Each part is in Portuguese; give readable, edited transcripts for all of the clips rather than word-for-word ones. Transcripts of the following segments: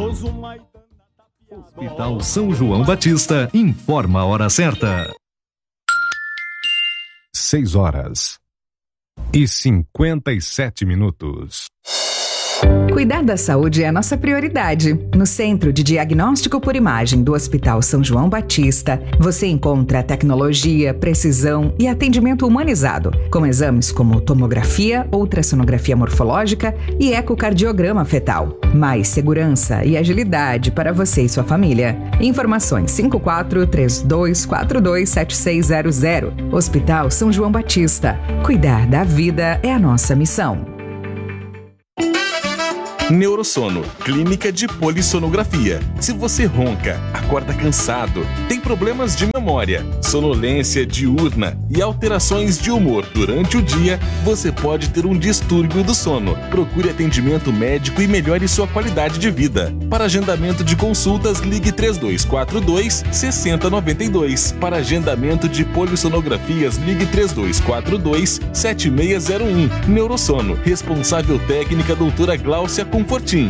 Hospital São João Batista informa a hora certa. 6:57. Cuidar da saúde é a nossa prioridade. No Centro de Diagnóstico por Imagem do Hospital São João Batista, você encontra tecnologia, precisão e atendimento humanizado, com exames como tomografia, ultrassonografia morfológica e ecocardiograma fetal. Mais segurança e agilidade para você e sua família. Informações 5432427600. Hospital São João Batista. Cuidar da vida é a nossa missão. Neurosono, clínica de polissonografia. Se você ronca, acorda cansado, tem problemas de memória, sonolência diurna e alterações de humor durante o dia, você pode ter um distúrbio do sono. Procure atendimento médico e melhore sua qualidade de vida. Para agendamento de consultas, ligue 3242-6092. Para agendamento de polissonografias, ligue 3242-7601. Neurosono, responsável técnica doutora Gláucia Confortim.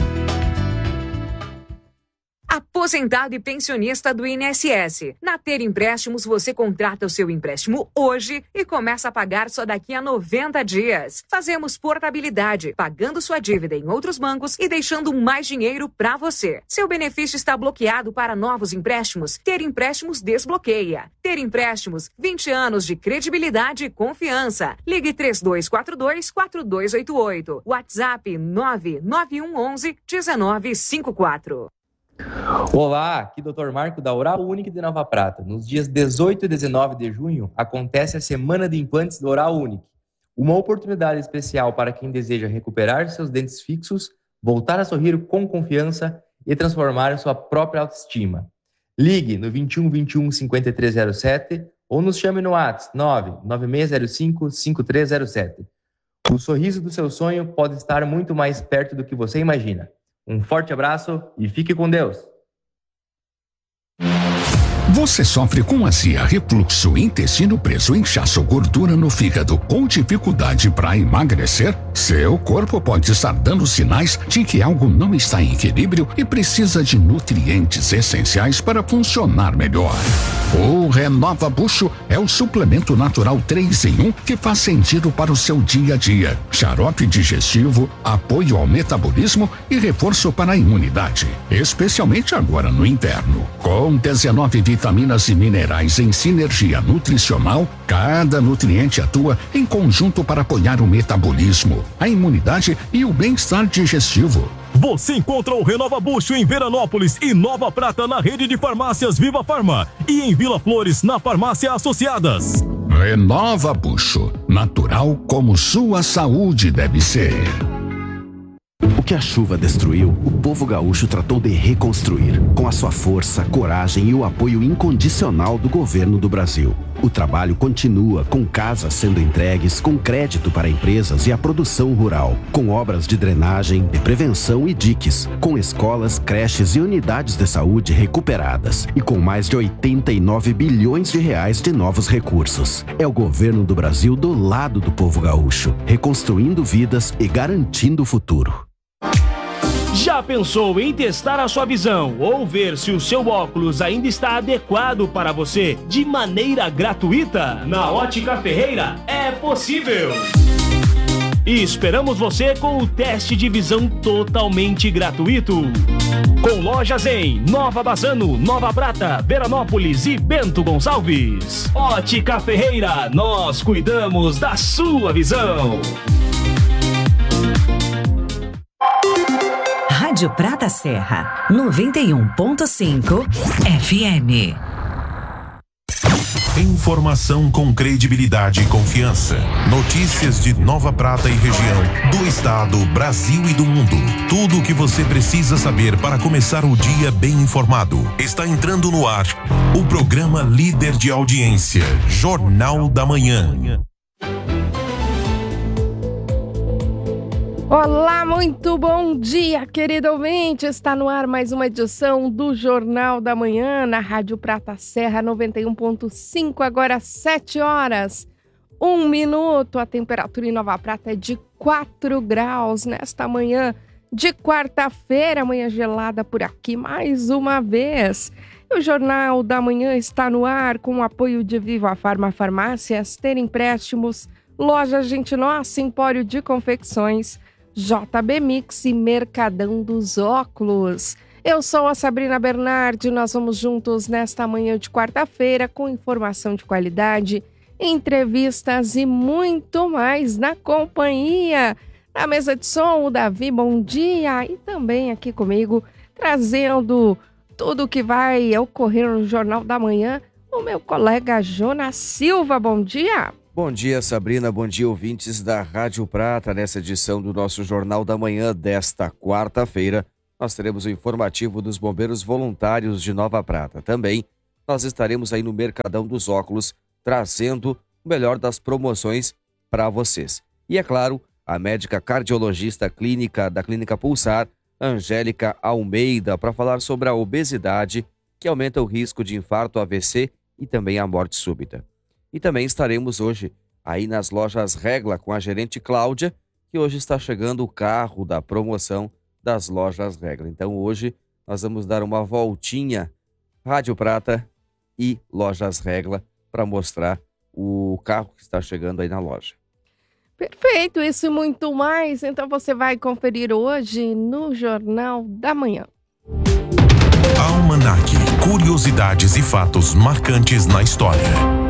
Aposentado e pensionista do INSS. Na Ter Empréstimos, você contrata o seu empréstimo hoje e começa a pagar só daqui a 90 dias. Fazemos portabilidade, pagando sua dívida em outros bancos e deixando mais dinheiro para você. Seu benefício está bloqueado para novos empréstimos? Ter Empréstimos desbloqueia. Ter Empréstimos, 20 anos de credibilidade e confiança. Ligue 3242-4288. WhatsApp 99111-1954. Olá, aqui Dr. Marco da Oral Unique de Nova Prata. Nos dias 18 e 19 de junho acontece a Semana de Implantes da Oral Unique. Uma oportunidade especial para quem deseja recuperar seus dentes fixos, voltar a sorrir com confiança e transformar sua própria autoestima. Ligue no 21 21 5307 ou nos chame no WhatsApp 99605 5307. O sorriso do seu sonho pode estar muito mais perto do que você imagina. Um forte abraço e fique com Deus. Você sofre com azia, refluxo, intestino preso, inchaço, gordura no fígado, com dificuldade para emagrecer? Seu corpo pode estar dando sinais de que algo não está em equilíbrio e precisa de nutrientes essenciais para funcionar melhor. O Renova Bucho é o suplemento natural 3 em 1 que faz sentido para o seu dia a dia. Xarope digestivo, apoio ao metabolismo e reforço para a imunidade, especialmente agora no inverno. Com 19 vitaminas e minerais em sinergia nutricional, cada nutriente atua em conjunto para apoiar o metabolismo, a imunidade e o bem-estar digestivo. Você encontra o Renova Bucho em Veranópolis e Nova Prata na rede de farmácias Viva Farma e em Vila Flores na Farmácia Associadas. Renova Bucho, natural como sua saúde deve ser. O que a chuva destruiu, o povo gaúcho tratou de reconstruir, com a sua força, coragem e o apoio incondicional do governo do Brasil. O trabalho continua, com casas sendo entregues, com crédito para empresas e a produção rural, com obras de drenagem, de prevenção e diques, com escolas, creches e unidades de saúde recuperadas e com mais de 89 bilhões de reais de novos recursos. É o governo do Brasil do lado do povo gaúcho, reconstruindo vidas e garantindo o futuro. Já pensou em testar a sua visão ou ver se o seu óculos ainda está adequado para você de maneira gratuita? Na Ótica Ferreira é possível! E esperamos você com o teste de visão totalmente gratuito. Com lojas em Nova Bassano, Nova Prata, Veranópolis e Bento Gonçalves. Ótica Ferreira, nós cuidamos da sua visão. Rádio Prata Serra, 91.5 FM. Informação com credibilidade e confiança. Notícias de Nova Prata e região, do estado, Brasil e do mundo. Tudo o que você precisa saber para começar o dia bem informado. Está entrando no ar o programa líder de audiência, Jornal da Manhã. Olá, muito bom dia, querido ouvinte. Está no ar mais uma edição do Jornal da Manhã na Rádio Prata Serra 91.5, agora 7 horas, 1 minuto. A temperatura em Nova Prata é de 4 graus nesta manhã de quarta-feira, manhã gelada por aqui mais uma vez. O Jornal da Manhã está no ar com o apoio de Viva Farma Farmácias, Ter Empréstimos, Loja Gente Nossa, Empório de Confecções, JB Mix e Mercadão dos Óculos. Eu sou a Sabrina Bernardi, nós vamos juntos nesta manhã de quarta-feira com informação de qualidade, entrevistas e muito mais na companhia. Na mesa de som, o Davi, bom dia, e também aqui comigo, trazendo tudo o que vai ocorrer no Jornal da Manhã, o meu colega Jonas Silva, bom dia. Bom dia, Sabrina, bom dia, ouvintes da Rádio Prata. Nessa edição do nosso Jornal da Manhã desta quarta-feira, nós teremos o informativo dos bombeiros voluntários de Nova Prata. Também nós estaremos aí no Mercadão dos Óculos, trazendo o melhor das promoções para vocês. E é claro, a médica cardiologista da Clínica Pulsar, Angélica Almeida, para falar sobre a obesidade, que aumenta o risco de infarto, AVC e também a morte súbita. E também estaremos hoje aí nas lojas Regla com a gerente Cláudia, que hoje está chegando o carro da promoção das lojas Regla. Então hoje nós vamos dar uma voltinha Rádio Prata e lojas Regla para mostrar o carro que está chegando aí na loja. Perfeito, isso e muito mais. Então você vai conferir hoje no Jornal da Manhã. Almanac, curiosidades e fatos marcantes na história.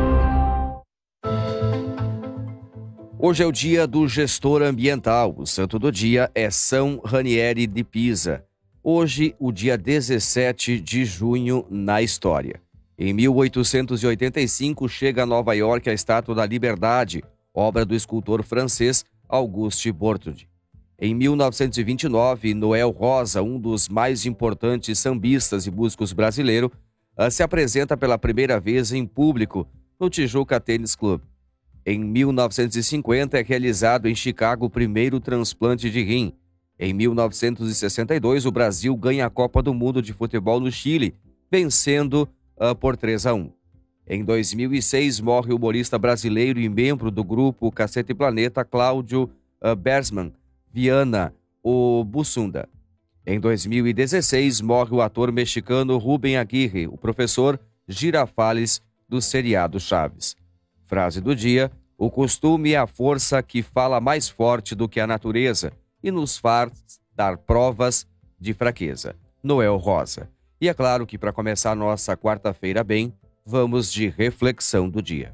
Hoje é o dia do gestor ambiental. O santo do dia é São Ranieri de Pisa. Hoje, o dia 17 de junho na história. Em 1885, chega a Nova York a Estátua da Liberdade, obra do escultor francês Auguste Bourdieu. Em 1929, Noel Rosa, um dos mais importantes sambistas e músicos brasileiros, se apresenta pela primeira vez em público no Tijuca Tênis Club. Em 1950, é realizado em Chicago o primeiro transplante de rim. Em 1962, o Brasil ganha a Copa do Mundo de Futebol no Chile, vencendo por 3-1. Em 2006, morre o humorista brasileiro e membro do grupo Cacete Planeta, Cláudio Bersman Viana, o Bussunda. Em 2016, morre o ator mexicano Rubén Aguirre, o professor Girafales do seriado Chaves. Frase do dia: o costume é a força que fala mais forte do que a natureza e nos faz dar provas de fraqueza. Noel Rosa. E é claro que para começar a nossa quarta-feira bem, vamos de reflexão do dia.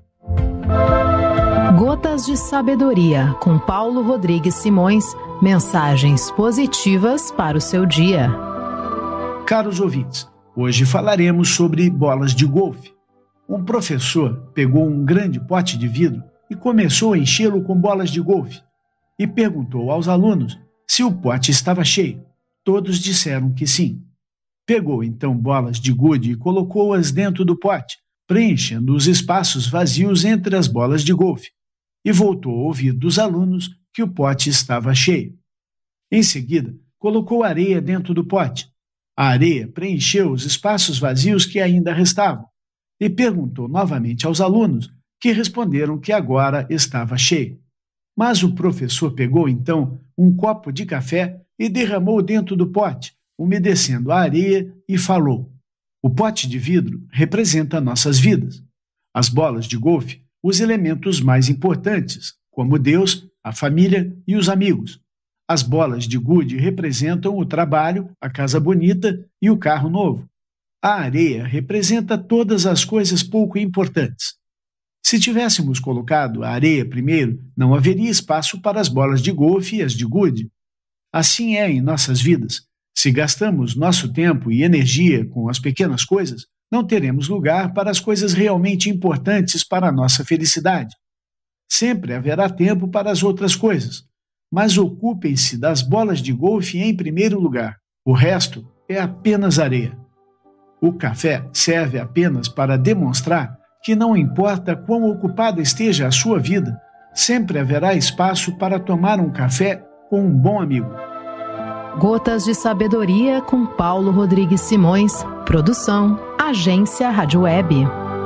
Gotas de Sabedoria, com Paulo Rodrigues Simões. Mensagens positivas para o seu dia. Caros ouvintes, hoje falaremos sobre bolas de golfe. Um professor pegou um grande pote de vidro e começou a enchê-lo com bolas de golfe. E perguntou aos alunos se o pote estava cheio. Todos disseram que sim. Pegou então bolas de gude e colocou-as dentro do pote, preenchendo os espaços vazios entre as bolas de golfe, e voltou a ouvir dos alunos que o pote estava cheio. Em seguida, colocou areia dentro do pote. A areia preencheu os espaços vazios que ainda restavam, e perguntou novamente aos alunos, que responderam que agora estava cheio. Mas o professor pegou então um copo de café e derramou dentro do pote, umedecendo a areia, e falou: o pote de vidro representa nossas vidas. As bolas de golfe, os elementos mais importantes, como Deus, a família e os amigos. As bolas de gude representam o trabalho, a casa bonita e o carro novo. A areia representa todas as coisas pouco importantes. Se tivéssemos colocado a areia primeiro, não haveria espaço para as bolas de golfe e as de gude. Assim é em nossas vidas. Se gastamos nosso tempo e energia com as pequenas coisas, não teremos lugar para as coisas realmente importantes para a nossa felicidade. Sempre haverá tempo para as outras coisas, mas ocupem-se das bolas de golfe em primeiro lugar. O resto é apenas areia. O café serve apenas para demonstrar que não importa quão ocupada esteja a sua vida, sempre haverá espaço para tomar um café com um bom amigo. Gotas de Sabedoria com Paulo Rodrigues Simões. Produção, Agência Rádio Web.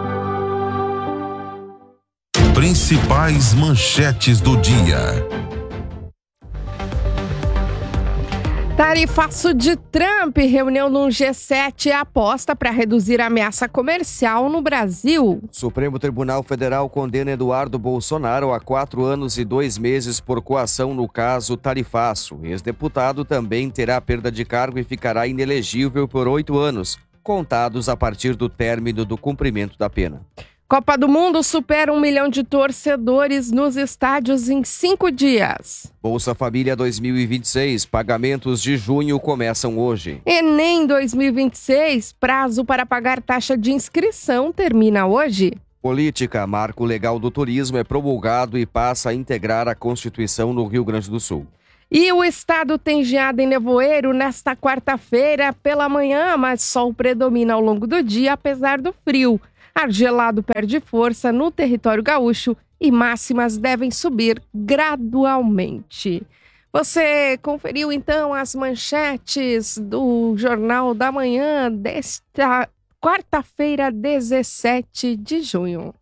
Principais manchetes do dia. Tarifaço de Trump, reunião no G7 aposta para reduzir a ameaça comercial no Brasil. Supremo Tribunal Federal condena Eduardo Bolsonaro a 4 anos e 2 meses por coação no caso Tarifaço. Ex-deputado também terá perda de cargo e ficará inelegível por 8 anos, contados a partir do término do cumprimento da pena. Copa do Mundo supera 1 milhão de torcedores nos estádios em 5 dias. Bolsa Família 2026, pagamentos de junho começam hoje. Enem 2026, prazo para pagar taxa de inscrição termina hoje. Política, marco legal do turismo é promulgado e passa a integrar a Constituição no Rio Grande do Sul. E o estado tem geada em nevoeiro nesta quarta-feira pela manhã, mas sol predomina ao longo do dia, apesar do frio. Ar gelado perde força no território gaúcho e máximas devem subir gradualmente. Você conferiu então as manchetes do Jornal da Manhã desta quarta-feira, 17 de junho.